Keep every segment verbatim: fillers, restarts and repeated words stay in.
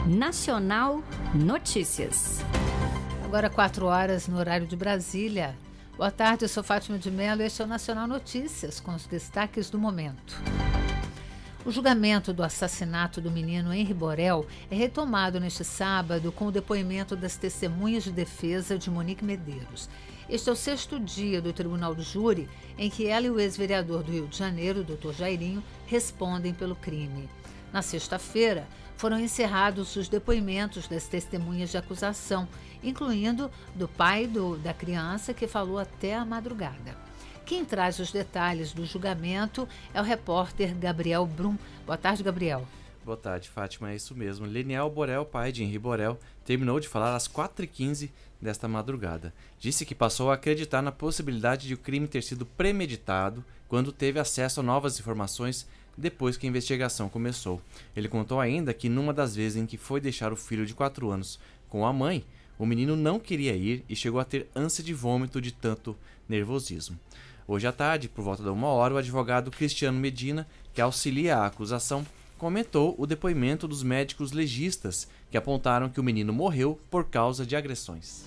Nacional Notícias. Agora quatro horas no horário de Brasília. Boa tarde, eu sou Fátima de Mello e este é o Nacional Notícias, com os destaques do momento. O julgamento do assassinato do menino Henri Borel é retomado neste sábado com o depoimento das testemunhas de defesa de Monique Medeiros. Este é o sexto dia do Tribunal do Júri em que ela e o ex-vereador do Rio de Janeiro, doutor Jairinho, respondem pelo crime. Na sexta-feira, foram encerrados os depoimentos das testemunhas de acusação, incluindo do pai do, da criança, que falou até a madrugada. Quem traz os detalhes do julgamento é o repórter Gabriel Brum. Boa tarde, Gabriel. Boa tarde, Fátima. É isso mesmo. Leniel Borel, pai de Henri Borel, terminou de falar às quatro e quinze desta madrugada. Disse que passou a acreditar na possibilidade de o crime ter sido premeditado quando teve acesso a novas informações depois que a investigação começou. Ele contou ainda que numa das vezes em que foi deixar o filho de quatro anos com a mãe, o menino não queria ir e chegou a ter ânsia de vômito de tanto nervosismo. Hoje à tarde, por volta de uma hora, o advogado Cristiano Medina, que auxilia a acusação, comentou o depoimento dos médicos legistas que apontaram que o menino morreu por causa de agressões.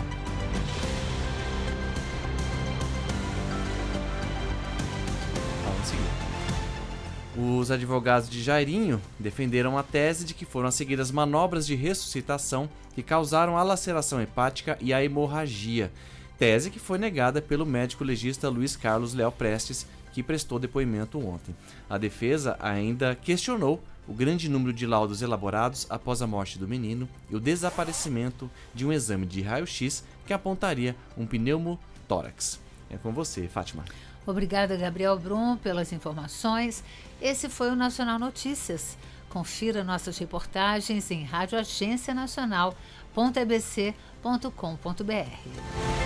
Vamos seguir. Os advogados de Jairinho defenderam a tese de que foram seguidas manobras de ressuscitação que causaram a laceração hepática e a hemorragia, tese que foi negada pelo médico legista Luiz Carlos Leal Prestes, que prestou depoimento ontem. A defesa ainda questionou o grande número de laudos elaborados após a morte do menino e o desaparecimento de um exame de raio-x que apontaria um pneumotórax. É com você, Fátima. Obrigada, Gabriel Brum, pelas informações. Esse foi o Nacional Notícias. Confira nossas reportagens em rádio agência nacional ponto e b c ponto com ponto b r.